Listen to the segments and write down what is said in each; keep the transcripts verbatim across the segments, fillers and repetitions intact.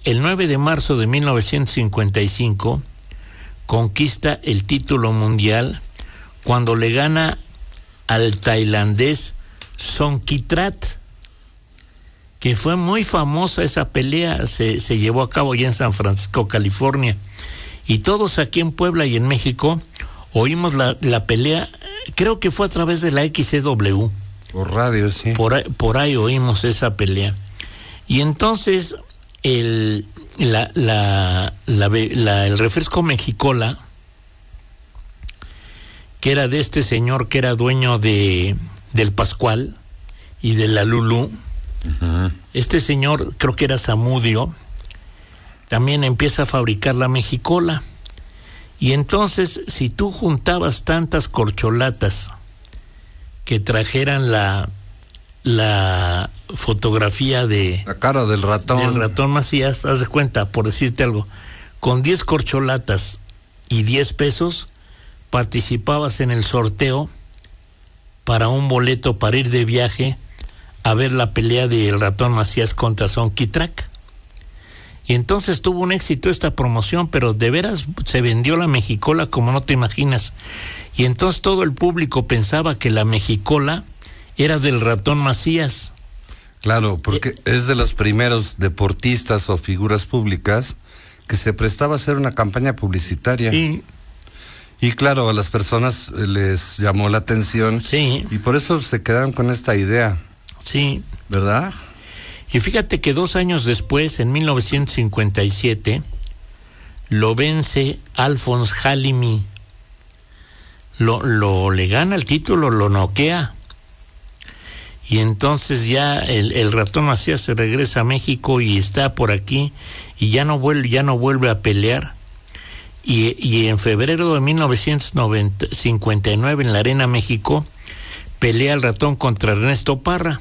el nueve de marzo de mil novecientos cincuenta y cinco conquista el título mundial cuando le gana al tailandés Songkhitrat, que fue muy famosa esa pelea, se, se llevó a cabo ya en San Francisco, California, y todos aquí en Puebla y en México oímos la, la pelea, creo que fue a través de la X C W. Por radio, sí. Por ahí, por ahí oímos esa pelea. Y entonces el, la, la, la, la, el refresco Mexicola, que era de este señor que era dueño de del Pascual y de la Lulú, uh-huh. Este señor, creo que era Zamudio, también empieza a fabricar la Mexicola. Y entonces, si tú juntabas tantas corcholatas que trajeran la la fotografía de la cara del ratón del ratón Macías, haz de cuenta, por decirte algo, con diez corcholatas y diez pesos participabas en el sorteo para un boleto para ir de viaje a ver la pelea del ratón Macías contra Songkhitrat. Y entonces tuvo un éxito esta promoción, pero de veras se vendió la Mexicola como no te imaginas. Y entonces todo el público pensaba que la Mexicola era del ratón Macías. Claro, porque eh, es de los primeros deportistas o figuras públicas que se prestaba a hacer una campaña publicitaria. Sí. Y claro, a las personas les llamó la atención. Sí. Y por eso se quedaron con esta idea. Sí. ¿Verdad? Y fíjate que dos años después, en mil novecientos cincuenta y siete, lo vence Alphonse Halimi. Lo, lo le gana el título, lo noquea. Y entonces ya el, el ratón Macías se regresa a México y está por aquí y ya no vuelve, ya no vuelve a pelear. Y, y en febrero de mil novecientos cincuenta y nueve en la Arena México pelea el ratón contra Ernesto Parra.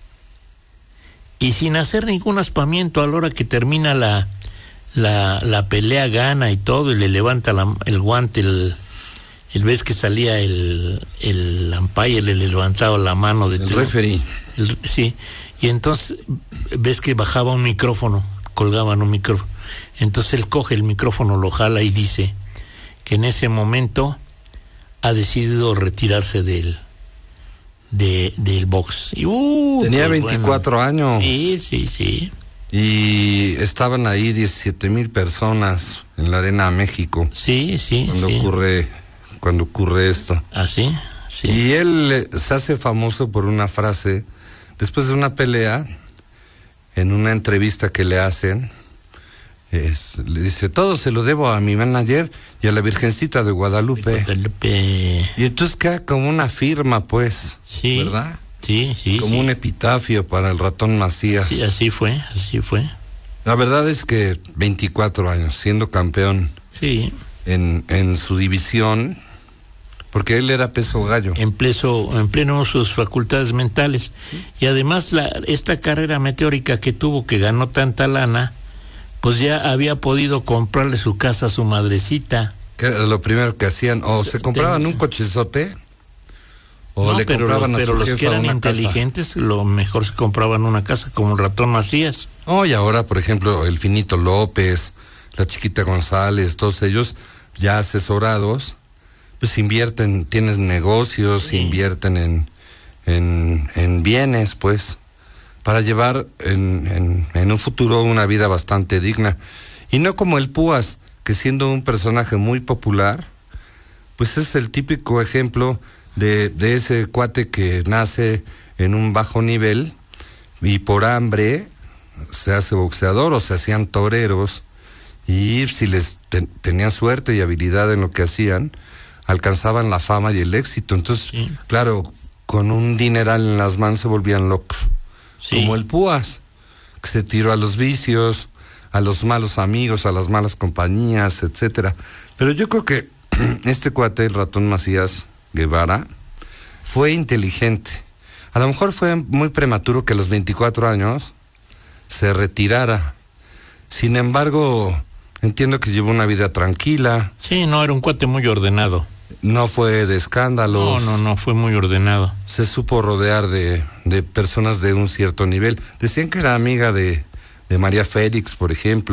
Y sin hacer ningún aspamiento, a la hora que termina la, la, la pelea gana y todo, y le levanta la, el guante, el, el ves que salía el, el umpire, le levantaba la mano de el referee. El, sí, y entonces ves que bajaba un micrófono, colgaban un micrófono. Entonces él coge el micrófono, lo jala y dice que en ese momento ha decidido retirarse del de, del box. Y, uh, tenía pues veinticuatro bueno. años. Sí, sí, sí. Y estaban ahí diecisiete mil personas en la Arena México. Sí, sí, cuando sí. ocurre cuando ocurre esto. ¿Ah, sí? Sí. Y él se hace famoso por una frase después de una pelea, en una entrevista que le hacen. Es, le dice, todo se lo debo a mi manager y a la Virgencita de Guadalupe. Guadalupe. Y entonces queda como una firma, pues, sí, ¿verdad? Sí, sí. Como sí. un epitafio para el ratón Macías. Sí, así fue, así fue. La verdad es que veinticuatro años, siendo campeón sí. en, en su división, porque él era peso gallo. En pleno, en pleno sus facultades mentales. Sí. Y además la, esta carrera meteórica que tuvo, que ganó tanta lana, pues ya había podido comprarle su casa a su madrecita. Que era lo primero que hacían, o se compraban Ten... un cochezote, o no, le pero, compraban lo, a pero su los jefa que eran una inteligentes, casa. Lo mejor se compraban una casa, como el ratón Macías. Oh, y ahora, por ejemplo, el Finito López, la Chiquita González, todos ellos ya asesorados, pues invierten, tienen negocios, sí. invierten en, en, en bienes, pues, para llevar en, en, en un futuro una vida bastante digna. Y no como el Púas, que siendo un personaje muy popular, pues es el típico ejemplo de, de ese cuate que nace en un bajo nivel y por hambre se hace boxeador o se hacían toreros, y si les te, tenían suerte y habilidad en lo que hacían, alcanzaban la fama y el éxito. Entonces, sí. claro, con un dineral en las manos se volvían locos. Sí. Como el Púas, que se tiró a los vicios, a los malos amigos, a las malas compañías, etcétera. Pero yo creo que este cuate, el ratón Macías Guevara, fue inteligente. A lo mejor fue muy prematuro que a los veinticuatro años se retirara. Sin embargo, entiendo que llevó una vida tranquila. Sí, no, era un cuate muy ordenado. No fue de escándalos. No, no, no, fue muy ordenado. Se supo rodear de, de personas de un cierto nivel. Decían que era amiga de, de María Félix, por ejemplo.